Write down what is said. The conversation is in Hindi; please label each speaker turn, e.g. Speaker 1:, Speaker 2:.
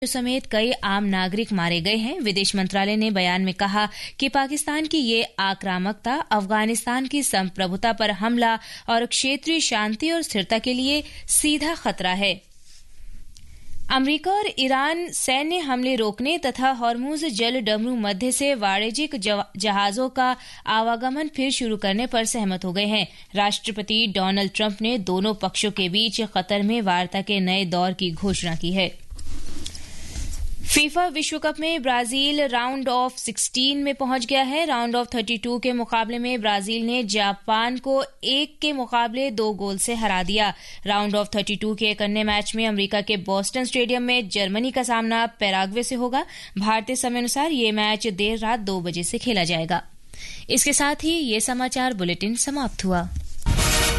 Speaker 1: समेत कई आम नागरिक मारे गए हैं। विदेश मंत्रालय ने बयान में कहा कि पाकिस्तान की ये आक्रामकता अफगानिस्तान की संप्रभुता पर हमला और क्षेत्रीय शांति और स्थिरता के लिए सीधा खतरा है। अमेरिका और ईरान सैन्य हमले रोकने तथा हॉर्मुज जल डमरू मध्य से वाणिज्यिक जहाजों का आवागमन फिर शुरू करने पर सहमत हो गए हैं। राष्ट्रपति डोनाल्ड ट्रंप ने दोनों पक्षों के बीच कतर में वार्ता के नए दौर की घोषणा की है। फीफा विश्व कप में ब्राजील राउंड ऑफ 16 में पहुंच गया है। राउंड ऑफ 32 के मुकाबले में ब्राजील ने जापान को 1 के मुकाबले 2 गोल से हरा दिया। राउंड ऑफ 32 के एक अन्य मैच में अमेरिका के बोस्टन स्टेडियम में जर्मनी का सामना पैराग्वे से होगा। भारतीय समय अनुसार ये मैच देर रात 2 बजे से खेला जाएगा। इसके साथ ही ये समाचार बुलेटिन समाप्त हुआ।